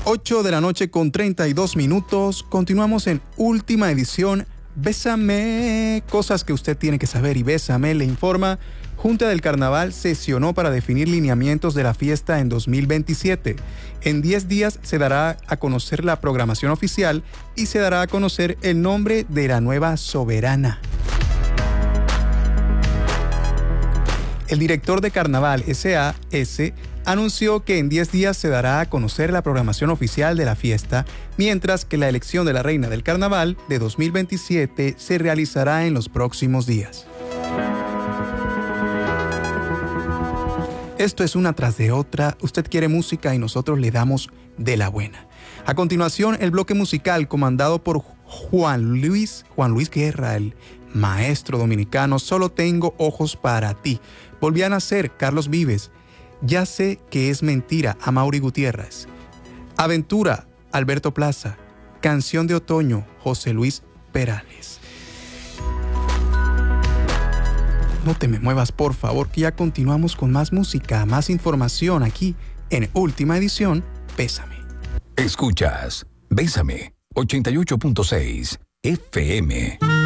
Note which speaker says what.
Speaker 1: 8 de la noche con 32 minutos. Continuamos en última edición. Bésame, cosas que usted tiene que saber y Bésame le informa. Junta del Carnaval sesionó para definir lineamientos de la fiesta en 2027. En 10 días se dará a conocer la programación oficial y se dará a conocer el nombre de la nueva soberana. El director de Carnaval SAS anunció que en 10 días se dará a conocer la programación oficial de la fiesta, mientras que la elección de la reina del Carnaval de 2027 se realizará en los próximos días. Esto es una tras de otra. Usted quiere música y nosotros le damos de la buena. A continuación, el bloque musical comandado por Juan Luis Guerra, el maestro dominicano. Solo tengo ojos para ti. Volví a nacer, Carlos Vives. Ya sé que es mentira, Amaury Gutiérrez. Aventura, Alberto Plaza. Canción de otoño, José Luis Perales. No te me muevas, por favor, que ya continuamos con más música, más información aquí en Última Edición, Bésame.
Speaker 2: Escuchas Bésame 88.6 FM.